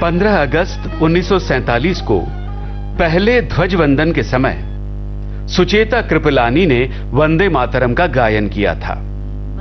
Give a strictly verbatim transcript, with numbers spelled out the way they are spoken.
पंद्रह अगस्त उन्नीस सौ सैंतालीस को पहले ध्वजवंदन के समय सुचेता कृपलानी ने वंदे मातरम का गायन किया था।